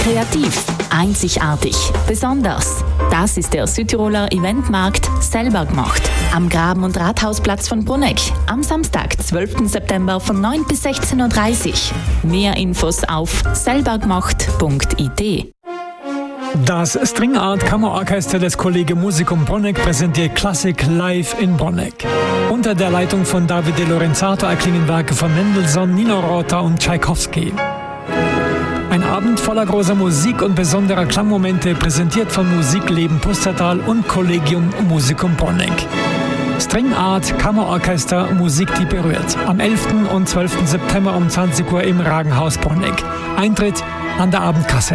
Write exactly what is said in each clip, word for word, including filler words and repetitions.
Kreativ, einzigartig, besonders. Das ist der Südtiroler Eventmarkt «Selber gemacht» am Graben- und Rathausplatz von Bruneck am Samstag, zwölften September von neun bis sechzehn Uhr dreißig. Mehr Infos auf selbergemacht punkt i t. Das Stringart Kammerorchester des Kollegium Musicum Bruneck präsentiert Klassik live in Bruneck. Unter der Leitung von David De Lorenzato erklingen Werke von Mendelssohn, Nino Rota und Tschaikowski. Ein Abend voller großer Musik und besonderer Klangmomente, präsentiert von Musikleben Pustertal und Kollegium Musicum Bruneck. Stringart Kammerorchester, Musik, die berührt. Am elften und zwölften September um zwanzig Uhr im Ragenhaus Bruneck. Eintritt an der Abendkasse.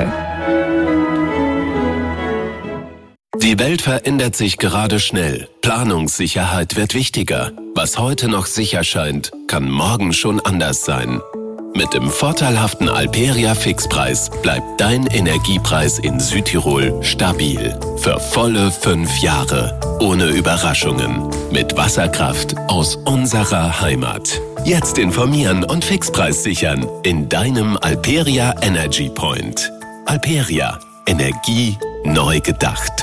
Die Welt verändert sich gerade schnell. Planungssicherheit wird wichtiger. Was heute noch sicher scheint, kann morgen schon anders sein. Mit dem vorteilhaften Alperia Fixpreis bleibt dein Energiepreis in Südtirol stabil. Für volle fünf Jahre. Ohne Überraschungen. Mit Wasserkraft aus unserer Heimat. Jetzt informieren und Fixpreis sichern in deinem Alperia Energy Point. Alperia. Energie neu gedacht.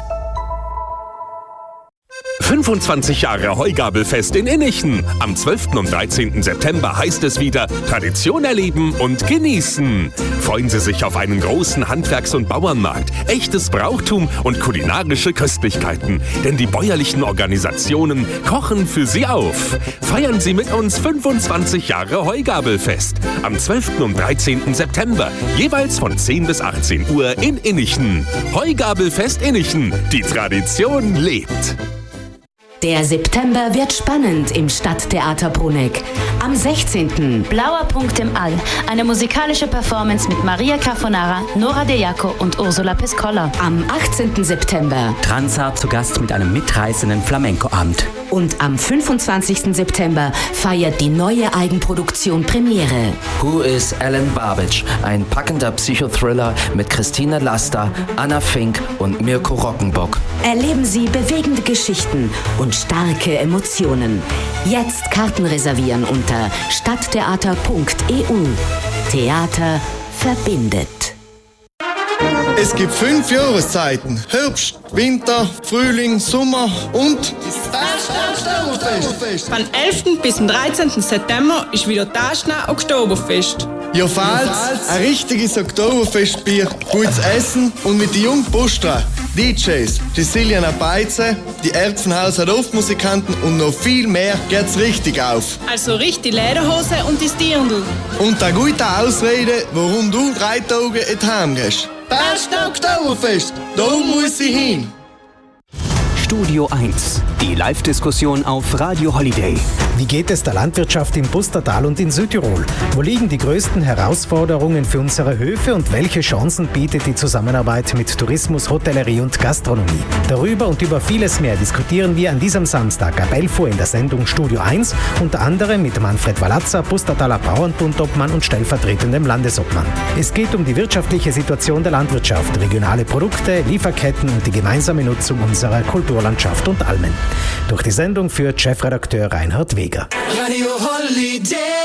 fünfundzwanzig Jahre Heugabelfest in Innichen. Am zwölften und dreizehnten September heißt es wieder Tradition erleben und genießen. Freuen Sie sich auf einen großen Handwerks- und Bauernmarkt, echtes Brauchtum und kulinarische Köstlichkeiten. Denn die bäuerlichen Organisationen kochen für Sie auf. Feiern Sie mit uns fünfundzwanzig Jahre Heugabelfest. Am zwölften und dreizehnten September, jeweils von zehn bis achtzehn Uhr in Innichen. Heugabelfest Innichen. Die Tradition lebt. Der September wird spannend im Stadttheater Bruneck. Am sechzehnten Blauer Punkt im All. Eine musikalische Performance mit Maria Carbonara, Nora De Jaco und Ursula Pescola. Am achtzehnten September Transart zu Gast mit einem mitreißenden Flamenco-Abend. Und am fünfundzwanzigsten September feiert die neue Eigenproduktion Premiere. Who is Alan Babic? Ein packender Psychothriller mit Christine Laster, Anna Fink und Mirko Rockenbock. Erleben Sie bewegende Geschichten und starke Emotionen. Jetzt Karten reservieren unter stadttheater punkt e u. Theater verbindet. Es gibt fünf Jahreszeiten. Herbst, Winter, Frühling, Sommer und das Oktoberfest. Vom elften bis zum dreizehnten September ist wieder das Oktoberfest. Ja, falls ein richtiges Oktoberfestbier, gutes Essen und mit den jungen Postra, D Js, die Siljana Beize, die Erbsenhauser Dorfmusikanten und noch viel mehr geht's richtig auf. Also richtig Lederhose und die Dirndl. Und eine gute Ausrede, warum du drei Tage in die Heim gehst. Das Oktoberfest, da muss ich hin. Studio eins, die Live-Diskussion auf Radio Holiday. Wie geht es der Landwirtschaft im Pustertal und in Südtirol? Wo liegen die größten Herausforderungen für unsere Höfe und welche Chancen bietet die Zusammenarbeit mit Tourismus, Hotellerie und Gastronomie? Darüber und über vieles mehr diskutieren wir an diesem Samstag ab elf Uhr in der Sendung Studio eins, unter anderem mit Manfred Walazza, Pustertaler Bauernbundobmann und stellvertretendem Landesobmann. Es geht um die wirtschaftliche Situation der Landwirtschaft, regionale Produkte, Lieferketten und die gemeinsame Nutzung unserer Kulturlandschaft und Almen. Durch die Sendung führt Chefredakteur Reinhard Weger. Radio Holiday.